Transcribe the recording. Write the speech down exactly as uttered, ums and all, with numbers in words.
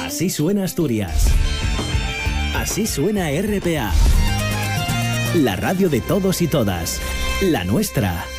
Así suena Asturias. Así suena R P A. La radio de todos y todas. La nuestra.